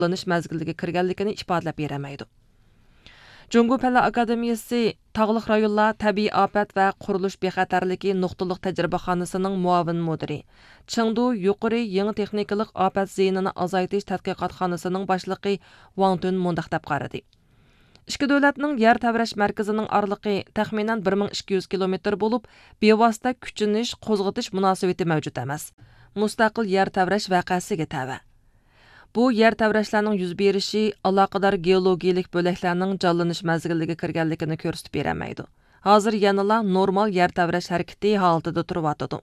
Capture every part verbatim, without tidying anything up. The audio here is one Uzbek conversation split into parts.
qo'llanish mazgiliga kirganligini ifodalab beramaydi. Jungo Palla Akademiyasi Tağlıq rayonlar tabiiy afat va qurilish bexatarligi nuqtaliq tajribaxonasining muavin mudiri, Chengdu yuqori yangi texnikalik afat ziyinini azaytish tadqiqotxonasining boshlig'i Wang Tun mundaq deb qaradi. Ikki davlatning yer tavrash markazining orlig'i taxminan bir ming ikki yuz kilometr bo'lib, bevosita kuchinish, qo'zg'atish munosabati mavjud emas. Mustaqil yer tavrash voqeasiga tava. Bu yer tavrashlarning yuz berishi aloqador geologiyalik bo'laklarning jonlanish mazgiliga kirganligini ko'rsatib bermaydi. Hozir yanala normal yer tavrash harakati holatida turyotidi.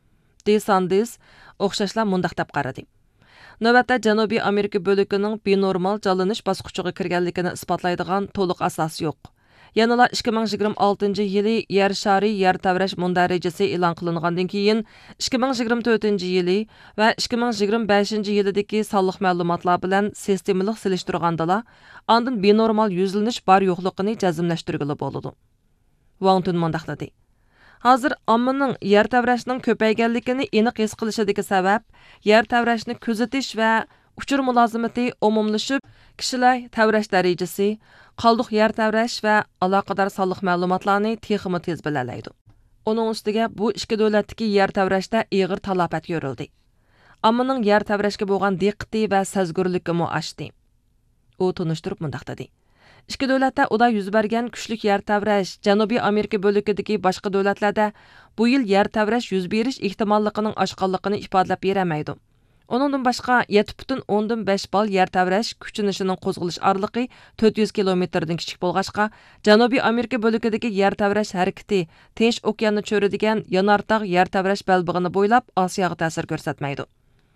Desandis o'xshashlar mundaq deb qaradi. Navbatda Janubiy Amerika bo'lagining benormal jonlanish bosqichiga kirganligini isbotlaydigan to'liq asos yo'q. Yanala ikki ming yigirma oltinchi yili yer shari yer tavrash mundarajasi e'lon qilingandan keyin ikki ming yigirma to'rtinchi yili va ikki ming yigirma beshinchi yilidagi sonliq ma'lumotlar bilan sistemalik silishtirgandala, ondan benormal yuzlanish bor yo'qligini jazmlashtirgili bo'ladi. Wang Tun mundaq dedi. Hozir ommaning yer tavrashning ko'payganligini aniq his qilishidagi sabab yer tavrashni kuzatish va uchur mulozimati umumlashib, kishilar tavrash darajasi, qoldiq yer tavrash va aloqador sonliq ma'lumotlarni texmi tez bilalaydi. Uning ustiga bu ikki davlatdagi yer tavrashda ig'ir talafot ko'rildi. Ommaning yer tavrashga bo'lgan diqqati va sezgurligi oshdi. U tunishtirib mundaq dedi. Ikki davlatda uda yuz bergan kuchli yer tavrash Janubiy Amerika bo'lagidagi boshqa davlatlarda bu yil yer tavrash yuz berish ehtimolligining oshqanligini ifodalab beramaydi. Onundan başqa yetti butun o'ndan besh bal yer tavrash kuchinishining qo'zg'alish orlig'i to'rt yuz kilometrdan kichik bo'lg'achqa, Janubiy Amerika bo'lagidagi yer tavrash harakati Tinch okeanni cho'radigan Yanartog' yer tavrash balbig'ini bo'ylab Osiyoga ta'sir ko'rsatmaydi.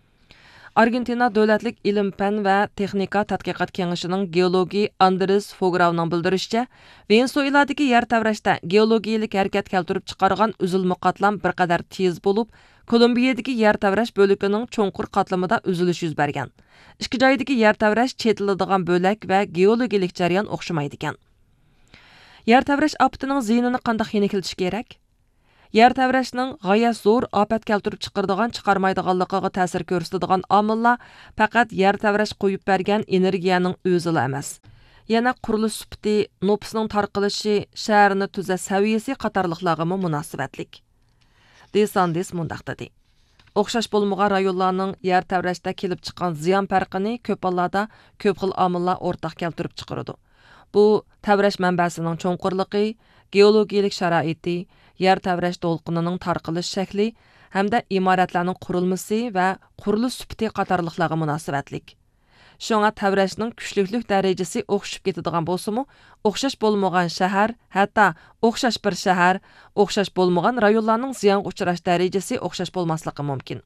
Argentina Davlatlik ilm-fan va texnika tadqiqot kengashining geologi Andres Fogravning bildirishicha, Venesueladagi yer tavrashda geologiyalik harakat keltirib chiqargan uzilma qatlam bir qadar tez bo'lib, Kolumbiyadagi yer tavrash bo'lagining cho'nqur qatlamida uzilish yuz bergan. Ikki joydagi yer tavrash chetiladigan bo'lak va geologiyalik jarayon o'xshamaydi ekan. Yer tavrash optining ziyinini qanday yenikiltish kerak? Yer tavrashning g'oyat zo'r ofat keltirib chiqaradigan chiqarmaydiganligiga ta'sir ko'rsatadigan omillar faqat yer tavrash qo'yib bergan energiyaning o'zila emas. Yana qurilish sifati, nopsning tarqalishi, shaharni tuzash saviyasi qatorliqlarga munosabatlik. Desandis mundaq dedi. O'xshash bo'lmagan rayonlarning yer tavrashda kelib chiqqan ziyon farqini ko'p hollarda ko'p xil omillar o'rtaq keltirib chiqaradi. Bu tavrash manbasining cho'nqurligi, geologiyalik sharoiti, yer tavrash to'lqinining tarqalish shakli hamda imoratlarning qurilmasi va qurilish sifati qatorliqlarga munosabatlik. Shunga tavrashning kuchlilik darajasi o'xshab ketadigan bo'lsa-mu, o'xshash bo'lmagan shahar, hatto o'xshash bir shahar, o'xshash bo'lmagan rayonlarning ziyonga uchrash darajasi o'xshash bo'lmasligi mumkin.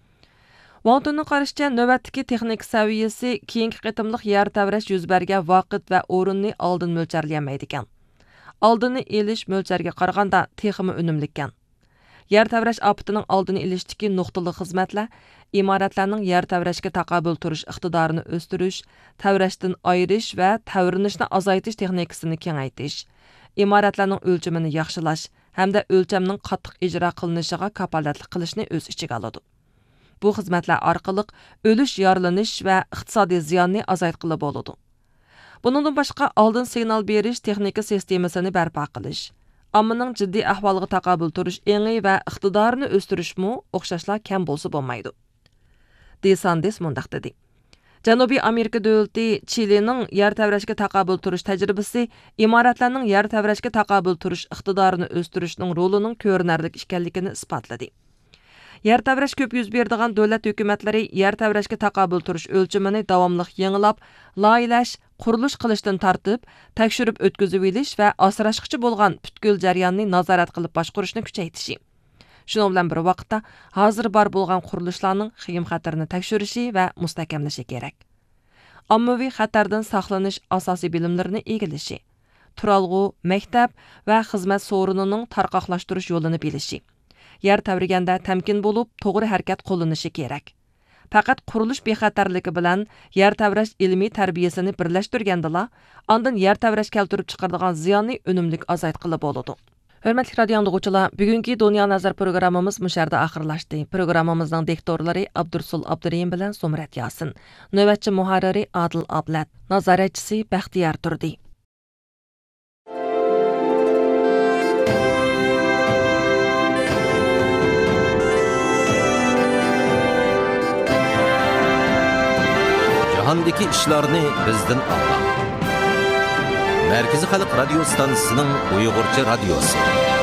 Wang Tunning qarashicha, navbatdagi texnik saviyasi keyingi qitimliq yer tavrash yuz bergan vaqt va o'rinni oldin mo'ljallayolmaydi ekan. Oldini elish mo'ljarga qaraganda texmi unumli ekan. Yer tavrash ofatining oldini elishdagi nuqtali xizmatlar imoratlarning yer tavrashga taqobil turish iqtidorini o'stirish, tavrashdan ayirish va tavrinishni azaytish texnikasini kengaytirish, imoratlarning o'lchamini yaxshilash hamda o'lchamning qattiq ijro qilinishiga kafolatlik qilishni o'z ichiga oladi. Bu xizmatlar orqali o'lish, yorlanish va iqtisodiy ziyonni azaytqili bo'ladi. Bundan başqa oldin signal berish texnika sistemasini barpo qilish, ommaning jiddiy ahvoliga taqobil turish engi va iqtidorini o'stirishmi o'xshashlar kam bo'lsa bo'lmaydi. Desandis mundaq dedi. Janubiy Amerika davlati Chilening yer tavrashga taqobil turish tajribasi imoratlarning yer tavrashga taqobil turish iqtidorini o'stirishning rolining ko'rinarli ekanligini isbotladi. Yer tavrash ko'p yuz beradigan davlat hukumatlari yer tavrashga taqobil turish o'lchamini davomli yangilab, loyilash, qurilish qilishdan tartib, tekshirib o'tkazib olish va asrashqchi bo'lgan butkul jarayonni nazorat qilib boshqarishni kuchaytirishi. Shuning bilan bir vaqtda hozir bor bo'lgan qurilishlarning xiyim xatarini tekshirishi va mustahkamlashi kerak. Ommaviy xatardan saqlanish asosiy bilimlarini egillashi, turalg'u, maktab va xizmat so'rinining tarqoqlashtirish yo'lini bilishi. Yer tavraganda tamkin bo'lib, to'g'ri harakat qo'llanishi kerak. Faqat qurilish bexatarligi bilan yer tavrash ilmiy tarbiyasini birlashtirgandala, ondan yer tavrash keltirib chiqaradigan ziyonni unumlik azaytqili bo'ladi. Hörmətli radio dinləyicilər, bugünkü Dünya Nazar proqramımız müşərdə axırlaşdı. Proqramımızın diktorları Abdursul Abdurrahim bilan Sumrat Yasin, növbətçi muharriri Adil Ablat, nazaretçisi Bəxtiyar Turdi. Jahondagi ishlarni bizdan anla. Merkezi Xalq Radio Stansiyasining Uyg'urcha radiosi.